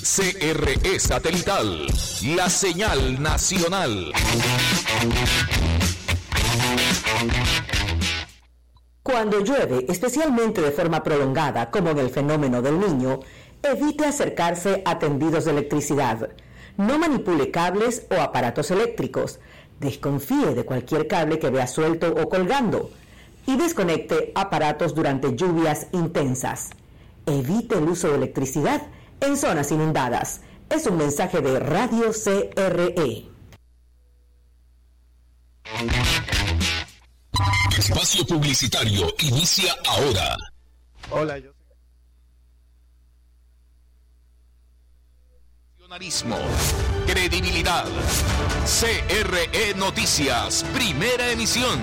CRE Satelital, la señal nacional. Cuando llueve, especialmente de forma prolongada, como en el fenómeno del Niño, evite acercarse a tendidos de electricidad. No manipule cables o aparatos eléctricos. Desconfíe de cualquier cable que vea suelto o colgando. Y desconecte aparatos durante lluvias intensas. Evite el uso de electricidad en zonas inundadas. Es un mensaje de Radio CRE. Espacio publicitario inicia ahora. Hola, yo Nacionalismo, credibilidad. CRE Noticias, primera emisión.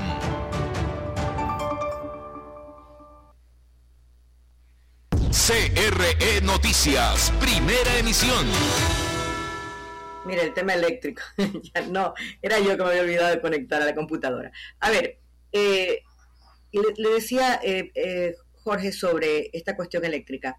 CRE Noticias, primera emisión. Mira, el tema eléctrico. Ya no, era yo que me había olvidado de conectar a la computadora. A ver, le decía Jorge sobre esta cuestión eléctrica.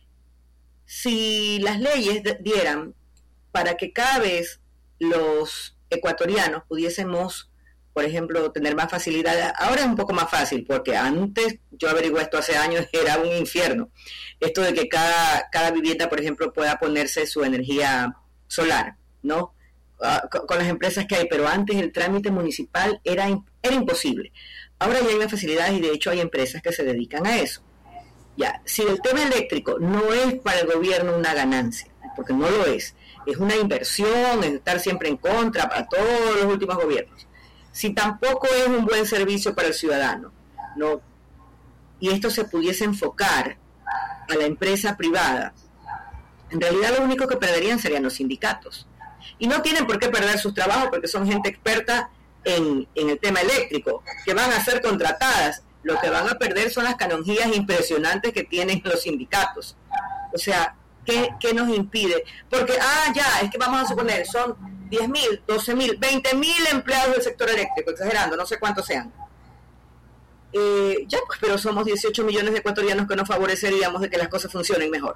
Si las leyes dieran para que cada vez los ecuatorianos pudiésemos, por ejemplo, tener más facilidad, ahora es un poco más fácil, porque antes, yo averigué esto hace años, era un infierno. Esto de que cada vivienda, por ejemplo, pueda ponerse su energía solar, ¿no? Con las empresas que hay, pero antes el trámite municipal era imposible. Ahora ya hay más facilidades y de hecho hay empresas que se dedican a eso. Ya, si el tema eléctrico no es para el gobierno una ganancia, porque no lo es una inversión, es estar siempre en contra para todos los últimos gobiernos. Si tampoco es un buen servicio para el ciudadano, no, y esto se pudiese enfocar a la empresa privada, en realidad lo único que perderían serían los sindicatos. Y no tienen por qué perder sus trabajos porque son gente experta en el tema eléctrico, que van a ser contratadas. Lo que van a perder son las canonjías impresionantes que tienen los sindicatos. O sea, ¿qué nos impide? Porque, es que vamos a suponer, son 10.000, 12.000, 20.000 empleados del sector eléctrico, exagerando, no sé cuántos sean. Pero somos 18 millones de ecuatorianos que nos favoreceríamos de que las cosas funcionen mejor.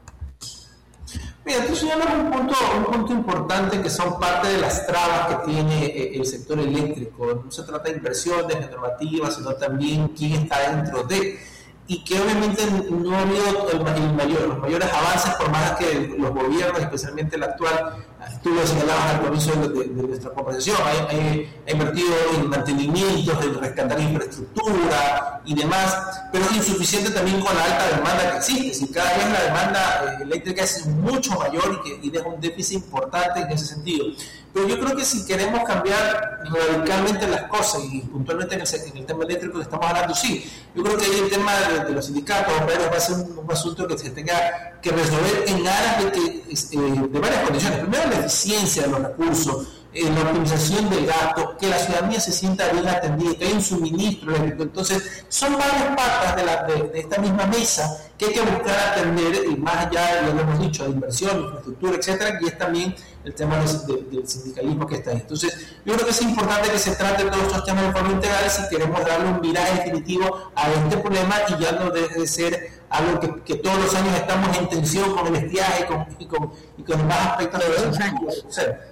Mira, tú señalas un punto importante que son parte de las trabas que tiene el sector eléctrico. No se trata de inversiones, de normativas, sino también quién está dentro de. Y que obviamente no ha habido los mayores avances, por más que los gobiernos, especialmente el actual, tú lo señalabas al comienzo de nuestra conversación, ha invertido en mantenimientos, en rescatar infraestructura y demás, pero es insuficiente también con la alta demanda que existe. Si cada vez la demanda eléctrica es mucho mayor y deja un déficit importante en ese sentido. Pero yo creo que si queremos cambiar radicalmente las cosas, y puntualmente en el tema eléctrico que estamos hablando, sí, yo creo que ahí el tema de los sindicatos va a ser un asunto que se tenga que resolver en aras de varias condiciones. Primero, la eficiencia de los recursos, la optimización del gasto, que la ciudadanía se sienta bien atendida, que hay un suministro eléctrico. Entonces, son varias patas de esta misma mesa que hay que buscar atender, y más allá, ya lo hemos dicho, de inversión, infraestructura, etcétera, y es también el tema del sindicalismo que está ahí. Entonces, yo creo que es importante que se trate todos estos temas de forma integral si queremos darle un viraje definitivo a este problema y ya no deje de ser algo que todos los años estamos en tensión con el estiaje y con demás aspectos de los años.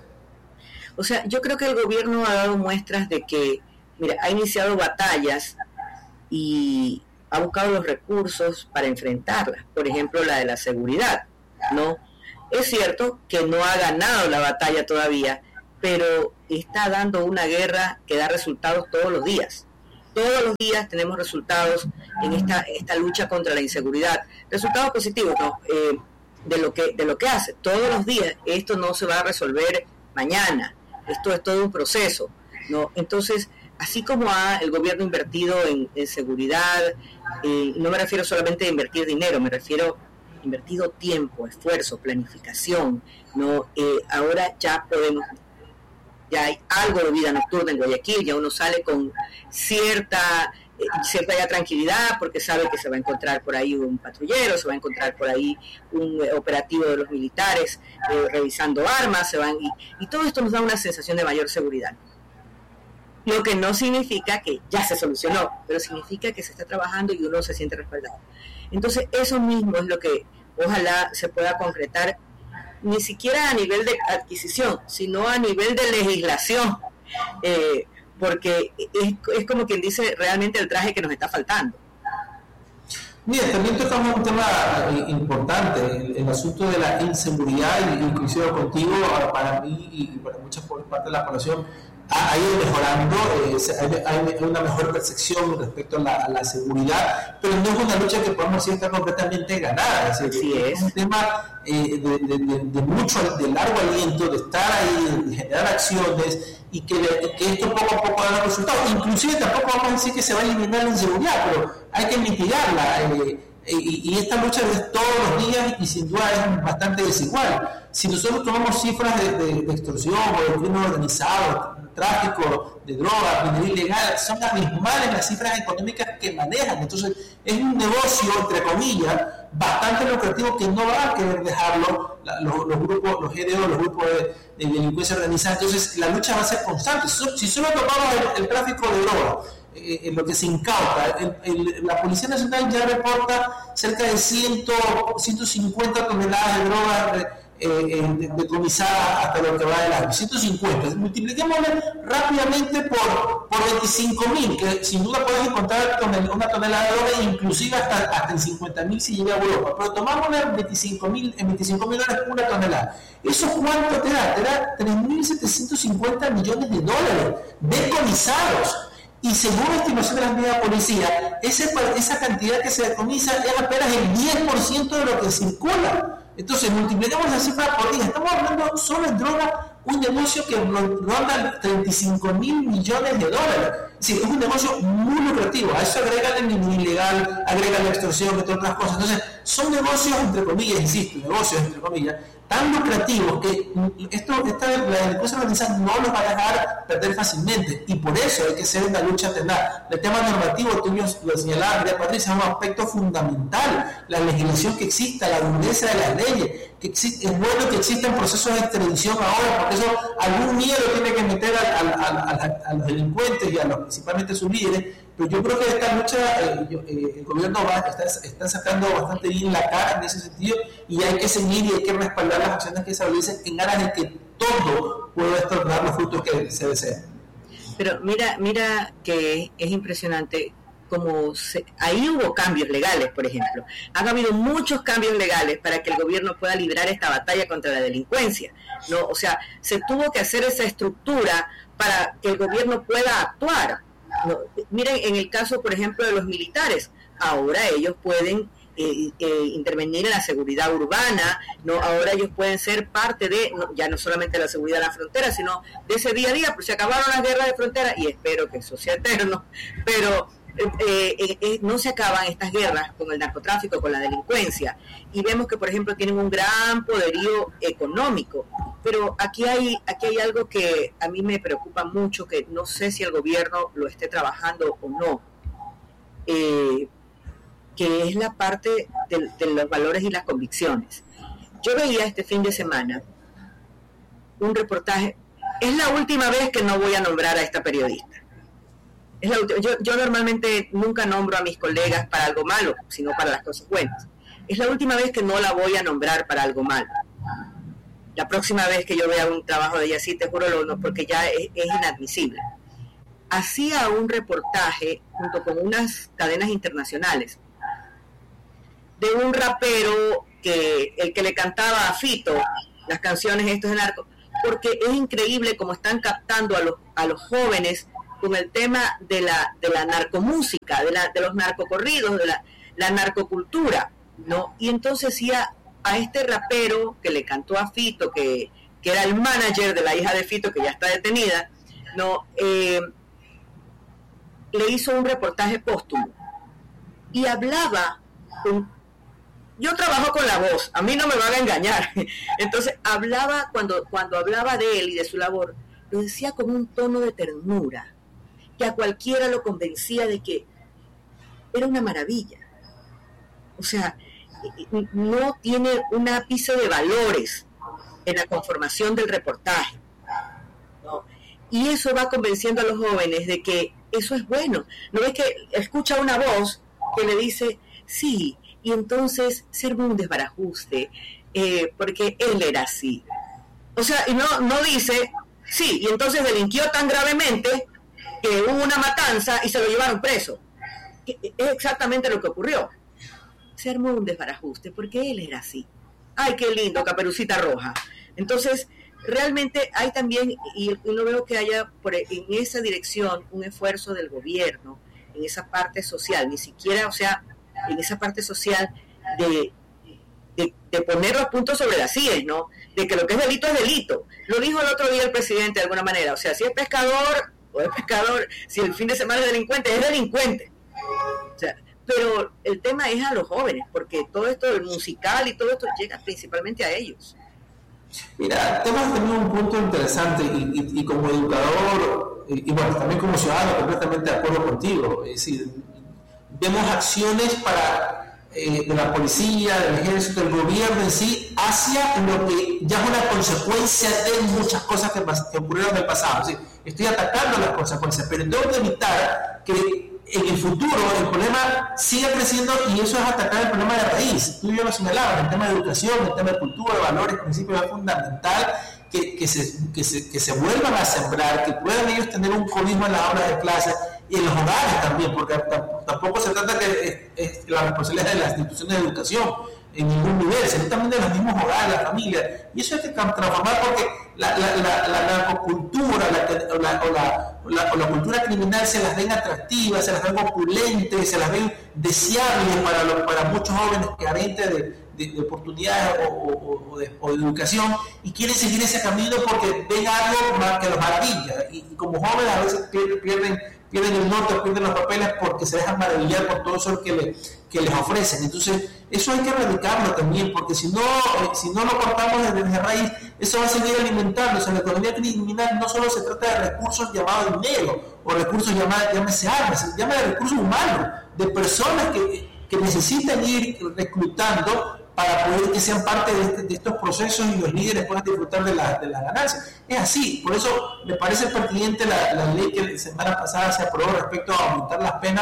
O sea, yo creo que el gobierno ha dado muestras de que, mira, ha iniciado batallas y ha buscado los recursos para enfrentarlas. Por ejemplo, la de la seguridad, ¿no? Es cierto que no ha ganado la batalla todavía, pero está dando una guerra que da resultados todos los días. Todos los días tenemos resultados en esta lucha contra la inseguridad. Resultados positivos, ¿no? De lo que hace. Todos los días. Esto no se va a resolver mañana. Esto es todo un proceso, ¿no? Entonces, así como el gobierno invertido en seguridad, no me refiero solamente a invertir dinero, me refiero a invertido tiempo, esfuerzo, planificación, ¿no? Ahora ya hay algo de vida nocturna en Guayaquil, ya uno sale con cierta ya tranquilidad porque sabe que se va a encontrar por ahí un patrullero, se va a encontrar por ahí un operativo de los militares revisando armas, y todo esto nos da una sensación de mayor seguridad. Lo que no significa que ya se solucionó, pero significa que se está trabajando y uno se siente respaldado. Entonces eso mismo es lo que ojalá se pueda concretar ni siquiera a nivel de adquisición, sino a nivel de legislación, porque es como quien dice realmente el traje que nos está faltando. Mira, también tocamos un tema importante, el asunto de la inseguridad, y inclusive contigo, para mí y para muchas partes de la población, ha ido mejorando, hay una mejor percepción respecto a la seguridad, pero no es una lucha que podemos decir está completamente ganada. Es un tema de mucho, de largo aliento, de estar ahí, de generar acciones, y que esto poco a poco da resultados. Inclusive tampoco vamos a decir que se va a eliminar la inseguridad, pero hay que mitigarla. Y esta lucha es todos los días y sin duda es bastante desigual. Si nosotros tomamos cifras de extorsión o de crimen organizado, tráfico de drogas, minería ilegal, son abismales las cifras económicas que manejan. Entonces es un negocio, entre comillas, bastante lucrativo, que no va a querer dejarlo los grupos, los GDO, los grupos de delincuencia organizada. Entonces la lucha va a ser constante. Si solo tomamos el tráfico de drogas, lo que se incauta, la Policía Nacional ya reporta cerca de 150 toneladas de drogas decomisadas hasta lo que va del año. 150, multipliquémosle rápidamente por 25.000, que sin duda puedes encontrar una tonelada de droga, inclusive hasta en 50.000 si llega a Europa, pero tomámosle en 25.000 dólares una tonelada. ¿Eso cuánto te da? Te da 3.750 millones de dólares decomisados. Y según la estimación de la misma policía, esa cantidad que se decomisa es apenas el 10% de lo que circula. Entonces, multiplicamos la cifra por 10. Estamos hablando solo en droga, un negocio que ronda 35.000 millones de dólares. Es un negocio muy lucrativo. A eso agrega el minería ilegal, agrega la extorsión, entre otras cosas. Entonces, son negocios, entre comillas, insisto, negocios, entre comillas, tan lucrativos que la delincuencia organizada no los va a dejar perder fácilmente, y por eso hay que hacer una lucha tenaz. El tema normativo, tú lo señalabas, María Patricia, es un aspecto fundamental. La legislación que exista, la dureza de las leyes, es bueno que existan procesos de extradición ahora, porque eso algún miedo tiene que meter a los delincuentes y principalmente a sus líderes. Pero yo creo que esta lucha el gobierno está sacando bastante bien la cara en ese sentido, y hay que seguir y hay que respaldar las acciones que se realicen en aras de que todo pueda dar los frutos que se desean. Pero mira que es impresionante como ahí hubo cambios legales, por ejemplo. Han habido muchos cambios legales para que el gobierno pueda librar esta batalla contra la delincuencia, ¿no? O sea, se tuvo que hacer esa estructura para que el gobierno pueda actuar. No, miren, en el caso, por ejemplo, de los militares, ahora ellos pueden intervenir en la seguridad urbana, no, ahora ellos pueden ser parte de, ya no solamente la seguridad de la frontera, sino de ese día a día, pues se acabaron las guerras de frontera, y espero que eso sea eterno, pero no se acaban estas guerras con el narcotráfico, con la delincuencia, y vemos que, por ejemplo, tienen un gran poderío económico. Pero aquí hay algo que a mí me preocupa mucho, que no sé si el gobierno lo esté trabajando o no, que es la parte de los valores y las convicciones. Yo veía este fin de semana un reportaje. Es la última vez que no voy a nombrar a esta periodista. Yo normalmente nunca nombro a mis colegas para algo malo, sino para las cosas buenas. Es la última vez que no la voy a nombrar para algo malo. La próxima vez que yo vea un trabajo de ella, sí, te juro, porque ya es inadmisible. Hacía un reportaje junto con unas cadenas internacionales de un rapero el que le cantaba a Fito las canciones estos de narco, porque es increíble cómo están captando a los jóvenes con el tema de la narcomúsica, de los narcocorridos, de la narcocultura, ¿no? Y entonces a este rapero que le cantó a Fito, que era el manager de la hija de Fito, que ya está detenida, ¿no? Le hizo un reportaje póstumo y hablaba yo trabajo con la voz, a mí no me van a engañar. Entonces hablaba, cuando hablaba de él y de su labor, lo decía con un tono de ternura que a cualquiera lo convencía de que era una maravilla. O sea, no tiene un ápice de valores en la conformación del reportaje, ¿no? Y eso va convenciendo a los jóvenes de que eso es bueno. ¿No ves que escucha una voz que le dice, sí, y entonces ser un desbarajuste, porque él era así. O sea, y no dice, sí, y entonces delinquió tan gravemente que hubo una matanza y se lo llevaron preso. Es exactamente lo que ocurrió. Se armó un desbarajuste porque él era así. ¡Ay, qué lindo, Caperucita Roja! Entonces, realmente hay también, y no veo que haya en esa dirección un esfuerzo del gobierno, en esa parte social, ni siquiera, o sea, en esa parte social de poner los puntos sobre las sillas, ¿no? De que lo que es delito es delito. Lo dijo el otro día el presidente de alguna manera, o sea, si es pescador, o es pescador, si el fin de semana es delincuente. O sea, pero el tema es a los jóvenes, porque todo esto del musical y todo esto llega principalmente a ellos. Mira, temas también un punto interesante y como educador, y bueno, también como ciudadano, completamente de acuerdo contigo. Es decir, vemos acciones de la policía, del ejército, del gobierno en sí, hacia lo que ya es una consecuencia de muchas cosas que ocurrieron en el pasado. Es decir, estoy atacando las consecuencias, pero tengo que evitar que en el futuro el problema siga creciendo, y eso es atacar el problema de raíz. Tú y yo lo señalabas, el tema de educación, el tema de cultura, de valores, principios, es fundamental que se vuelvan a sembrar, que puedan ellos tener un cobijo en las aulas de clase y en los hogares también, porque tampoco se trata que es la responsabilidad de las instituciones de educación en ningún nivel, sino también de los mismos hogares, la familia, y eso hay que transformar, porque la narcocultura o la cultura criminal se las ven atractivas, se las ven opulentes, se las ven deseables para muchos jóvenes carentes de oportunidades o de educación, y quieren seguir ese camino porque ven algo que los maravilla, y como jóvenes a veces pierden el norte, pierden los papeles porque se dejan maravillar por todo eso que les ofrecen. Entonces, eso hay que erradicarlo también, porque si no lo cortamos desde raíz, eso va a seguir alimentándose. La economía criminal no solo se trata de recursos llamados dinero, o recursos llámese armas, se llama de recursos humanos, de personas que necesitan ir reclutando para poder que sean parte de estos procesos y los líderes puedan disfrutar de la ganancia. Es así, por eso me parece pertinente la ley que la semana pasada se aprobó respecto a aumentar las penas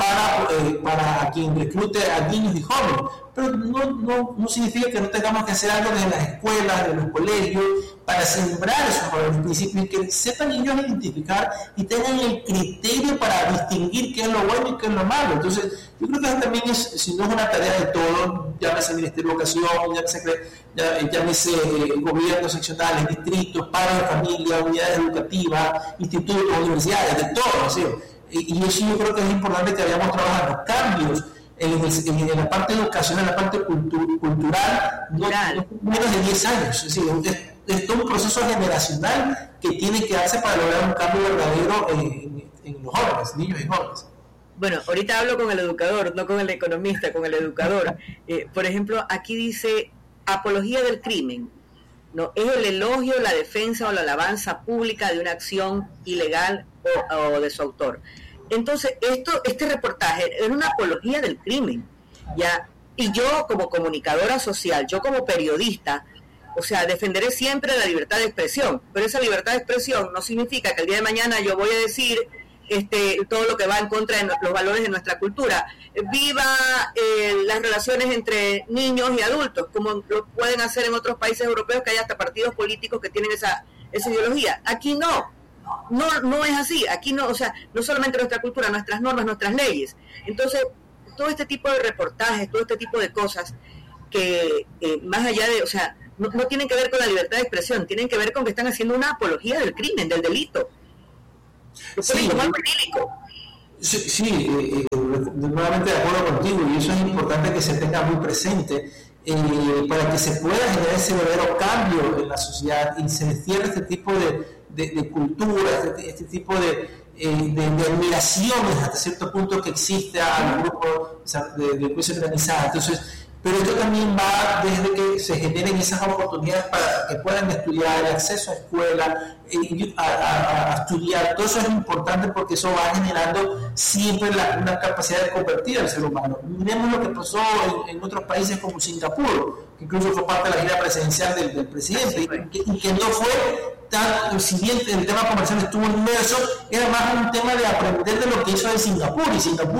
para quien reclute a niños y jóvenes. Pero no significa que no tengamos que hacer algo desde las escuelas, de los colegios, para sembrar esos valores principios, y que sepan ellos identificar y tengan el criterio para distinguir qué es lo bueno y qué es lo malo. Entonces, yo creo que eso también si no es una tarea de todos, llámese Ministerio de Educación, llámese gobiernos seccionales, distritos, padres de familia, unidades educativas, institutos, universidades, de todo, ¿sí? Y eso yo creo que es importante que vayamos trabajando cambios en la parte educacional, en la parte cultural, menos de 10 años. Es decir, es todo un proceso generacional que tiene que darse para lograr un cambio verdadero en los jóvenes, niños y jóvenes. Bueno, ahorita hablo con el educador, no con el economista, con el educador. Por ejemplo, aquí dice apología del crimen. No, es el elogio, la defensa o la alabanza pública de una acción ilegal o de su autor. Entonces, este reportaje es una apología del crimen, ¿ya? Y yo como comunicadora social, yo como periodista, o sea, defenderé siempre la libertad de expresión, pero esa libertad de expresión no significa que el día de mañana yo voy a decir todo lo que va en contra de los valores de nuestra cultura. Viva las relaciones entre niños y adultos, como lo pueden hacer en otros países europeos, que hay hasta partidos políticos que tienen esa ideología. Aquí no es así. Aquí no, o sea, no solamente nuestra cultura, nuestras normas, nuestras leyes. Entonces, todo este tipo de reportajes, todo este tipo de cosas que más allá de, o sea, no tienen que ver con la libertad de expresión, tienen que ver con que están haciendo una apología del crimen, del delito. Sí, nuevamente de acuerdo contigo, y eso es importante que se tenga muy presente para que se pueda generar ese verdadero cambio en la sociedad y se cierre este tipo de cultura, este tipo de admiraciones hasta cierto punto que existe a los grupos de delincuencia organizada. Entonces, pero esto también va desde que se generen esas oportunidades para que puedan estudiar, el acceso a escuela, a estudiar. Todo eso es importante porque eso va generando siempre una capacidad de convertir al ser humano. Miremos lo que pasó en otros países como Singapur, que incluso fue parte de la gira presidencial del presidente, y que no fue tan, si bien el tema comercial estuvo inmerso, era más un tema de aprender de lo que hizo en Singapur, y Singapur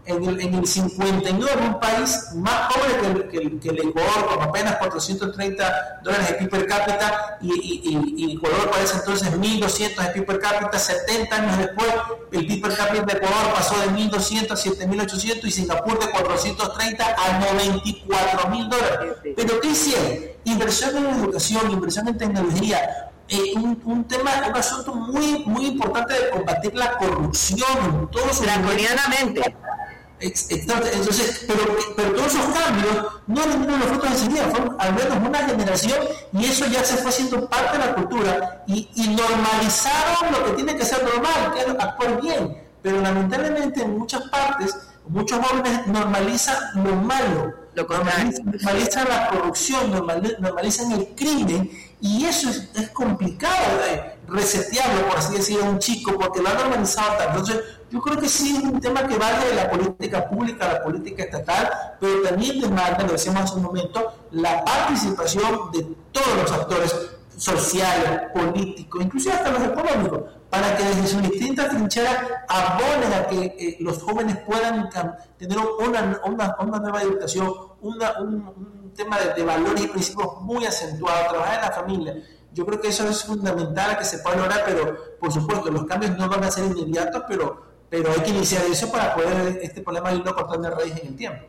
en el 59, un país más pobre que el Ecuador, con apenas $430 de PIB per cápita, y Ecuador para ese entonces 1.200 de PIB per cápita. 70 años después, el PIB per cápita de Ecuador pasó de 1.200 a 7.800, y Singapur de 430 a $94.000. ¿Pero qué hicieron? Inversión en educación, inversión en tecnología. Un asunto muy importante de combatir la corrupción en todos sus draconianamente. Entonces, pero todos esos cambios no han tenido los frutos enseguida, fueron al menos una generación, y eso ya se fue haciendo parte de la cultura, y normalizaron lo que tiene que ser normal, que es actuar bien. Pero lamentablemente en muchas partes, muchos jóvenes normalizan lo malo, normalizan la corrupción, normalizan el crimen, y eso es complicado de resetearlo, por así decirlo, a un chico, porque lo ha normalizado tanto. Entonces, yo creo que sí es un tema que va de la política pública a la política estatal, pero también demanda, lo decíamos hace un momento, la participación de todos los actores sociales, políticos, inclusive hasta los económicos, para que desde sus distintas trincheras abonen a que los jóvenes puedan tener una nueva educación, un tema de valores y principios muy acentuados, trabajar en la familia. Yo creo que eso es fundamental, que se pueda lograr, pero por supuesto los cambios no van a ser inmediatos, pero hay que iniciar eso para poder este problema irlo cortando de raíz en el tiempo.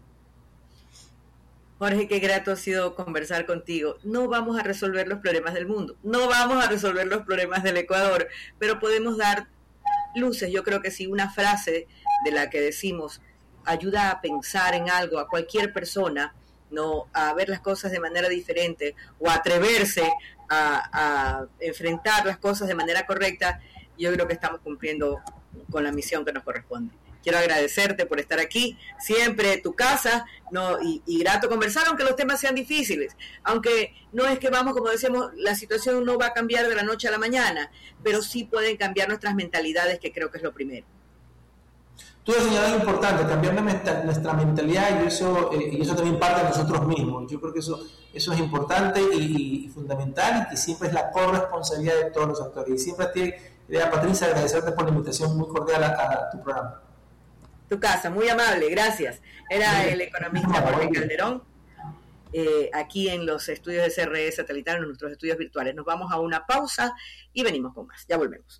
Jorge, qué grato ha sido conversar contigo. No vamos a resolver los problemas del mundo, no vamos a resolver los problemas del Ecuador, pero podemos dar luces. Yo creo que si una frase de la que decimos ayuda a pensar en algo a cualquier persona, no a ver las cosas de manera diferente, o a atreverse a enfrentar las cosas de manera correcta, yo creo que estamos cumpliendo con la misión que nos corresponde. Quiero agradecerte por estar aquí, siempre tu casa, ¿no? Y grato conversar, aunque los temas sean difíciles, aunque no es que vamos, como decíamos, la situación no va a cambiar de la noche a la mañana, pero sí pueden cambiar nuestras mentalidades, que creo que es lo primero. Tú has señalado algo importante, cambiar nuestra mentalidad, y eso también parte de nosotros mismos. Yo creo que eso es importante y fundamental, y que siempre es la corresponsabilidad de todos los actores. Y siempre Patricia, agradecerte por la invitación muy cordial a tu programa. Tu casa, muy amable, gracias. Era el economista Jorge Calderón, aquí en los estudios de CRE Satelital, en nuestros estudios virtuales. Nos vamos a una pausa y venimos con más. Ya volvemos.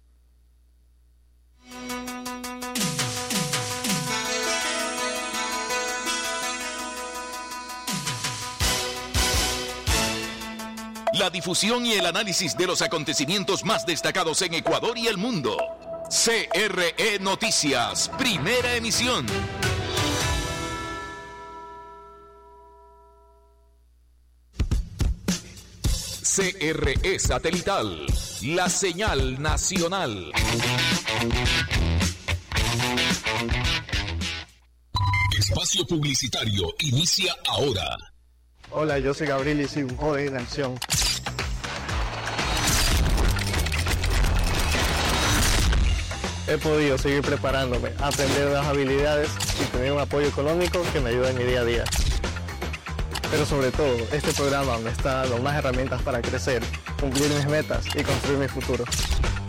La difusión y el análisis de los acontecimientos más destacados en Ecuador y el mundo. CRE Noticias, primera emisión. CRE Satelital, la señal nacional. Espacio publicitario inicia ahora. Hola, yo soy Gabriel y soy un joven en acción. He podido seguir preparándome, aprender nuevas habilidades y tener un apoyo económico que me ayude en mi día a día. Pero sobre todo, este programa me está dando más herramientas para crecer, cumplir mis metas y construir mi futuro.